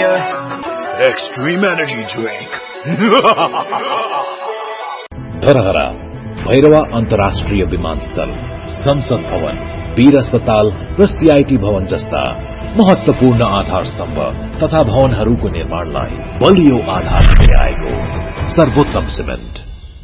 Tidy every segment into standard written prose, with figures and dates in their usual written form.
Extreme Energy Drink. Dharahara Bhairahawa अन्तर्राष्ट्रिय विमानस्थल, संसद भवन, वीर अस्पताल र सीआईटी भवन जस्ता महत्वपूर्ण आधार स्तम्भ तथा भवनहरूको निर्माणलाई बलियो आधार दिँदै आएको सर्वोत्तम सिमेन्ट।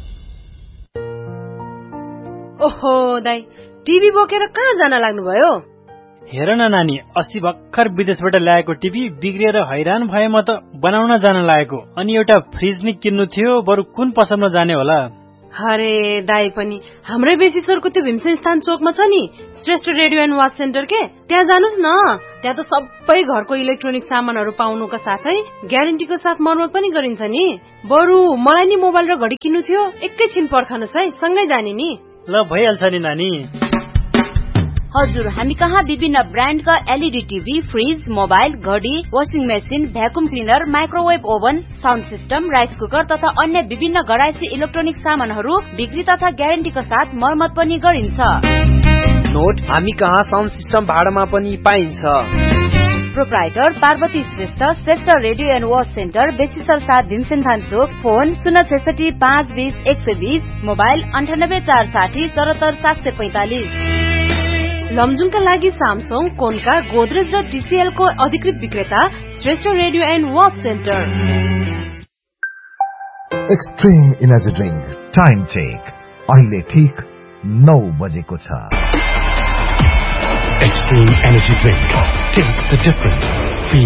ओहो दाइ, टिभी बोकेर कहाँ जान लाग्नुभयो? हेर न नानी, अस्ति भर्खर विदेशबाट ल्याएको टिभी बिग्रिएर हैरान भए म त बनाउन जान लागेको। अनि एउटा फ्रिज नि किन्नु थियो, बरु कुन पसलमा जाने होला? अरे दाइ पनि हाम्रै बेसीसरको त्यो भीमसेन स्थान चोकमा छ नि Shrestha radio and watch centre के, त्यहाँ जानुस् न। त्यहाँ त सबै घरको इलेक्ट्रोनिक सामानहरू पाउनुको साथै ग्यारेन्टीको साथ मर्मत पनि गरिन्छ नि। बरु मलाई नि मोबाइल र घडी किन्नु थियो, एकैछिन पर्खनुस् है, सँगै जाने नि। ल भइहाल्छ नि नानी। हजुर, हामी कहाँ विभिन्न ब्रान्डका एलईडी टिभी, फ्रिज, मोबाइल, घडी, washing machine, vacuum cleaner, microwave oven, sound system, rice cooker तथा अन्य विभिन्न घरायसी इलेक्ट्रोनिक सामानहरू बिक्री तथा ग्यारेन्टीका साथ मर्मत पनि गरिन्छ। नोट, हामी कहाँ साउन्ड सिस्टम भाडामा पनि पाइन्छ। Proprietor Parvati Shrestha, Shrestha radio and watch centre, बेसीसर 7 भीमसेनथान Chowk, phone 066 520 120, mobile 98 460 74 745। लमजुङका लागि सामसङ, कोनका, गोदरेज र टीसीएल को अधिकृत विक्रेता Shrestha radio and watch centre. Extreme energy drink time check अहिले ठीक 9 बजेको छ। Extreme Energy Drink. Taste the difference.